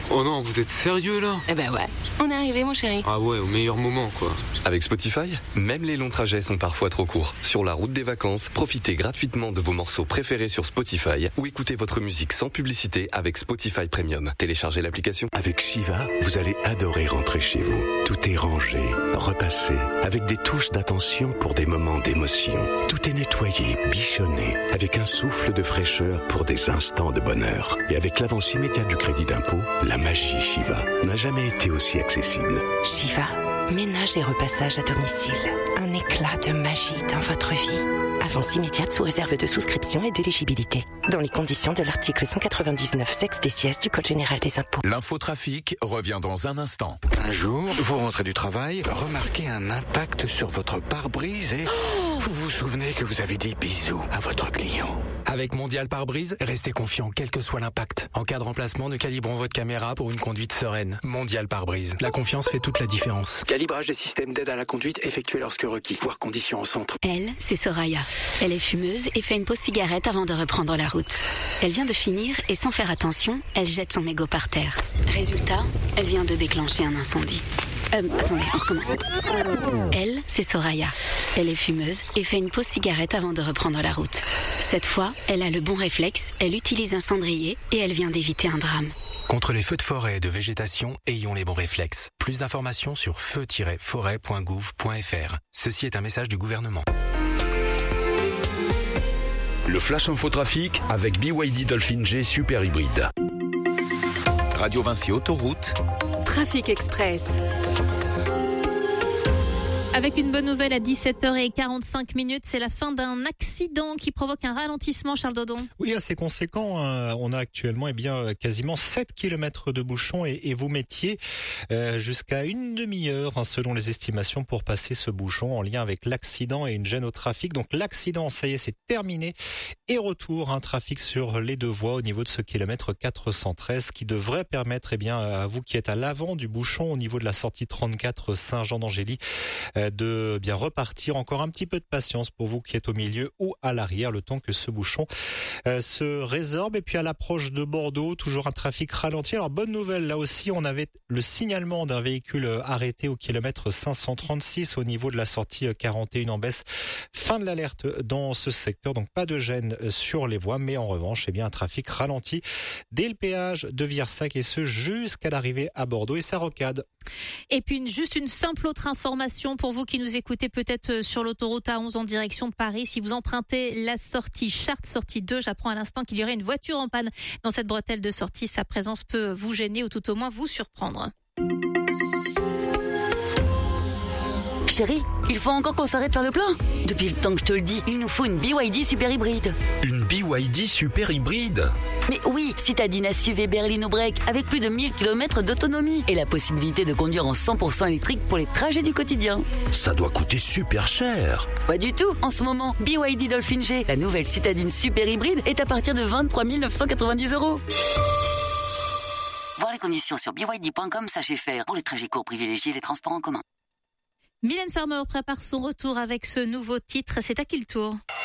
Oh non, vous êtes sérieux là? Eh ben ouais, on est arrivé mon chéri. Ah ouais, au meilleur moment quoi. Avec Spotify, même les longs trajets sont parfois trop courts. Sur la route des vacances, profitez gratuitement de vos morceaux préférés sur Spotify ou écoutez votre musique sans publicité avec Spotify Premium. Téléchargez l'application. Avec Shiva, vous allez adorer rentrer chez vous. Tout est rangé, repassé, avec des touches d'attention pour des moments d'émotion. Tout est nettoyé, bichonné, avec un souffle de fraîcheur pour des instants de bonheur. Et avec l'avance immédiate du crédit d'impôt, la magie Shiva n'a jamais été aussi accessible. Shiva, ménage et repassage à domicile. Un éclat de magie dans votre vie. Avance immédiate sous réserve de souscription et d'éligibilité. Dans les conditions de l'article 199 sexe des sièges du Code général des impôts. L'infotrafic revient dans un instant. Un jour, vous rentrez du travail, remarquez un impact sur votre pare-brise et vous vous souvenez que vous avez dit bisous à votre client. Avec Mondial Pare-Brise, restez confiant quel que soit l'impact. En cas de remplacement, nous calibrons votre caméra pour une conduite sereine. Mondial Pare-Brise. La confiance fait toute la différence. Calibrage des systèmes d'aide à la conduite effectué lorsque requis. Voire conditions au centre. Elle, c'est Soraya. Elle est fumeuse et fait une pause cigarette avant de reprendre la route. Elle vient de finir et sans faire attention, elle jette son mégot par terre. Résultat, elle vient de déclencher un incendie. Attendez, on recommence. Elle, c'est Soraya. Elle est fumeuse et fait une pause cigarette avant de reprendre la route. Cette fois, elle a le bon réflexe, elle utilise un cendrier et elle vient d'éviter un drame. Contre les feux de forêt et de végétation, ayons les bons réflexes. Plus d'informations sur feu-forêt.gouv.fr. Ceci est un message du gouvernement. Le Flash Infotrafic avec BYD Dolphin G Super Hybride. Radio Vinci Autoroute. Trafic Express. Avec une bonne nouvelle à 17h45, c'est la fin d'un accident qui provoque un ralentissement, Charles Dodon. Oui, assez conséquent. On a actuellement quasiment 7 km de bouchons et vous mettiez jusqu'à une demi-heure selon les estimations pour passer ce bouchon en lien avec l'accident et une gêne au trafic. Donc l'accident, ça y est, c'est terminé. Et retour, un trafic sur les deux voies au niveau de ce kilomètre 413 qui devrait permettre à vous qui êtes à l'avant du bouchon au niveau de la sortie 34 Saint-Jean d'Angély de bien repartir. Encore un petit peu de patience pour vous qui êtes au milieu ou à l'arrière, le temps que ce bouchon se résorbe. Et puis à l'approche de Bordeaux, toujours un trafic ralenti. Alors bonne nouvelle, là aussi on avait le signalement d'un véhicule arrêté au kilomètre 536 au niveau de la sortie 41 en baisse. Fin de l'alerte dans ce secteur, donc pas de gêne sur les voies, mais en revanche, un trafic ralenti dès le péage de Viersac et ce jusqu'à l'arrivée à Bordeaux et ça rocade. Et puis juste une simple autre information pour vous qui nous écoutez peut-être sur l'autoroute A11 en direction de Paris. Si vous empruntez la sortie Chartres, sortie 2, j'apprends à l'instant qu'il y aurait une voiture en panne dans cette bretelle de sortie. Sa présence peut vous gêner ou tout au moins vous surprendre. Chérie, il faut encore qu'on s'arrête faire le plein. Depuis le temps que je te le dis, il nous faut une BYD Super Hybride. Une BYD Super Hybride? Mais oui, citadine SUV berline break avec plus de 1000 km d'autonomie et la possibilité de conduire en 100% électrique pour les trajets du quotidien. Ça doit coûter super cher. Pas du tout. En ce moment, BYD Dolphin G, la nouvelle citadine Super Hybride, est à partir de 23 990 €. Voir les conditions sur byd.com, sachez faire. Pour les trajets courts, privilégiez les transports en commun. Mylène Farmer prépare son retour avec ce nouveau titre. C'est à qui le tour ?